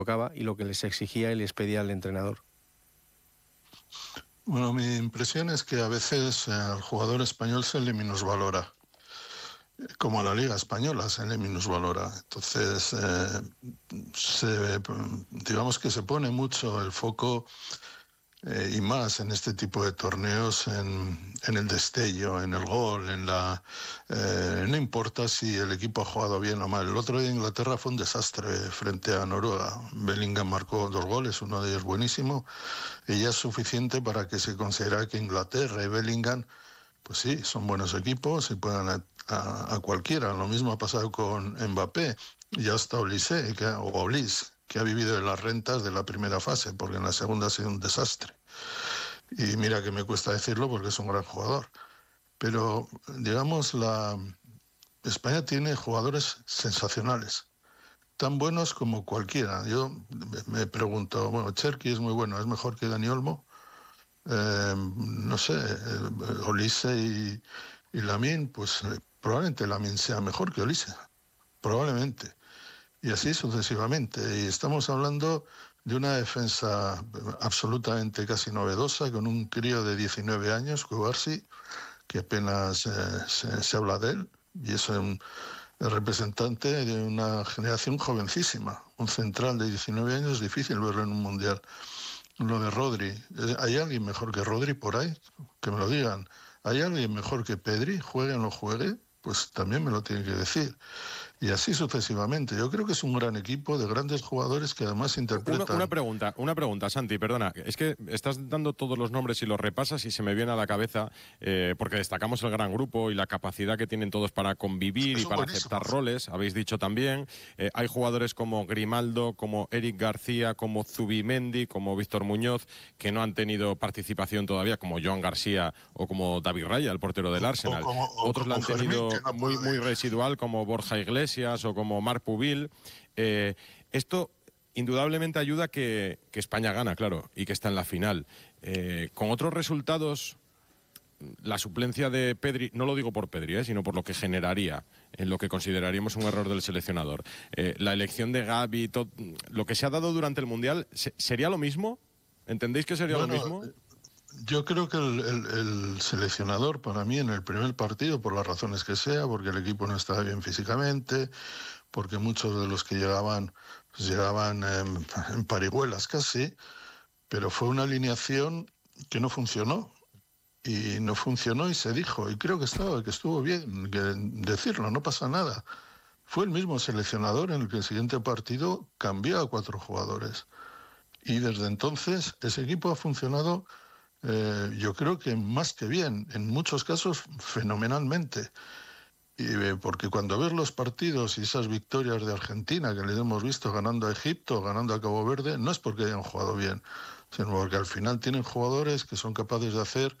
tocaba y lo que les exigía y les pedía el entrenador. Bueno, mi impresión es que a veces al jugador español se le minusvalora, como a la Liga Española se le minusvalora. Entonces, digamos que se pone mucho el foco y más en este tipo de torneos en el destello, en el gol, no importa si el equipo ha jugado bien o mal. El otro día Inglaterra fue un desastre frente a Noruega. Bellingham marcó 2 goles, uno de ellos buenísimo, y ya es suficiente para que se considere que Inglaterra y Bellingham, pues sí, son buenos equipos y puedan a cualquiera. Lo mismo ha pasado con Mbappé y hasta Olise, que ha vivido de las rentas de la primera fase, porque en la segunda ha sido un desastre. Y mira que me cuesta decirlo porque es un gran jugador. Pero, digamos, España tiene jugadores sensacionales, tan buenos como cualquiera. Yo me pregunto, bueno, Cherki es muy bueno, ¿es mejor que Dani Olmo? No sé, Olise y Lamine, pues probablemente Lamine sea mejor que Olise, probablemente. Y así sucesivamente. Y estamos hablando de una defensa absolutamente casi novedosa, con un crío de 19 años, Cubarsí, que apenas se habla de él, y es el representante de una generación jovencísima. Un central de 19 años es difícil verlo en un mundial. Lo de Rodri, ¿hay alguien mejor que Rodri por ahí? Que me lo digan. ¿Hay alguien mejor que Pedri? Juegue o no juegue, pues también me lo tiene que decir. Y así sucesivamente. Yo creo que es un gran equipo de grandes jugadores que además interpretan... Una pregunta, Santi, perdona. Es que estás dando todos los nombres y los repasas y se me viene a la cabeza, porque destacamos el gran grupo y la capacidad que tienen todos para convivir y para aceptar roles. Habéis dicho también, hay jugadores como Grimaldo, como Eric García, como Zubimendi, como Víctor Muñoz, que no han tenido participación todavía, como Joan García o como David Raya, el portero del Arsenal. Otros la han tenido muy residual, como Borja Iglesias o como Marc Pubil. Esto indudablemente ayuda que España gana, claro, y que está en la final. Con otros resultados, la suplencia de Pedri, no lo digo por Pedri, sino por lo que generaría, en lo que consideraríamos un error del seleccionador. La elección de Gavi, lo que se ha dado durante el Mundial, ¿sería lo mismo? ¿Entendéis que sería lo mismo? Yo creo que el seleccionador, para mí, en el primer partido, por las razones que sea, porque el equipo no estaba bien físicamente, porque muchos de los que llegaban, pues llegaban en parihuelas casi, pero fue una alineación que no funcionó. Y no funcionó y se dijo, y creo que estuvo bien decirlo, no pasa nada. Fue el mismo seleccionador en el que el siguiente partido cambió a 4 jugadores. Y desde entonces ese equipo ha funcionado, yo creo que más que bien, en muchos casos fenomenalmente. Porque cuando ves los partidos y esas victorias de Argentina que les hemos visto ganando a Egipto, ganando a Cabo Verde, no es porque hayan jugado bien, sino porque al final tienen jugadores que son capaces de hacer,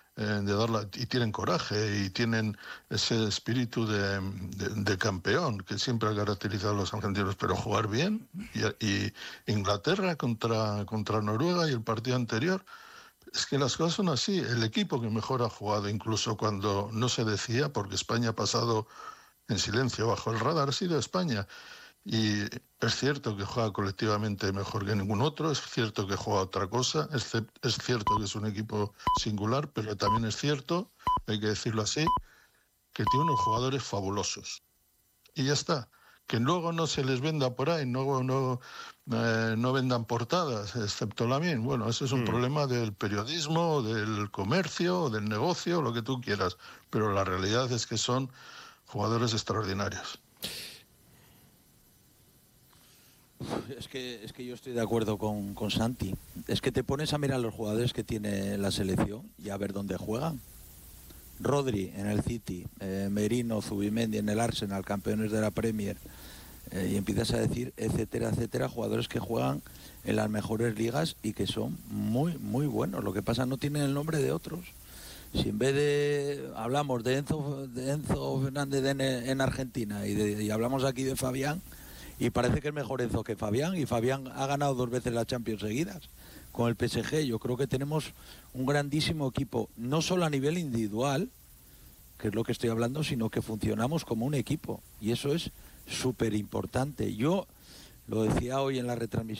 y tienen coraje y tienen ese espíritu de campeón que siempre ha caracterizado a los argentinos, pero jugar bien. Y Inglaterra contra Noruega y el partido anterior, es que las cosas son así. El equipo que mejor ha jugado, incluso cuando no se decía, porque España ha pasado en silencio bajo el radar, ha sido España. Y es cierto que juega colectivamente mejor que ningún otro, es cierto que juega otra cosa, es cierto que es un equipo singular, pero también es cierto, hay que decirlo así, que tiene unos jugadores fabulosos. Y ya está. Que luego no se les venda por ahí, no vendan portadas, excepto Lamine. Bueno, ese es un problema del periodismo, del comercio, del negocio, lo que tú quieras. Pero la realidad es que son jugadores extraordinarios. Es que yo estoy de acuerdo con Santi. Es que te pones a mirar los jugadores que tiene la selección y a ver dónde juegan. Rodri en el City, Merino, Zubimendi en el Arsenal, campeones de la Premier, y empiezas a decir, etcétera, etcétera, jugadores que juegan en las mejores ligas y que son muy buenos. Lo que pasa, no tienen el nombre de otros. Si en vez de hablamos de Enzo Fernández en Argentina y hablamos aquí de Fabián, y parece que es mejor Enzo que Fabián, y Fabián ha ganado 2 veces la Champions seguidas con el PSG. Yo creo que tenemos un grandísimo equipo, no solo a nivel individual, que es lo que estoy hablando, sino que funcionamos como un equipo, y eso es súper importante. Yo Lo decía hoy en la retransmisión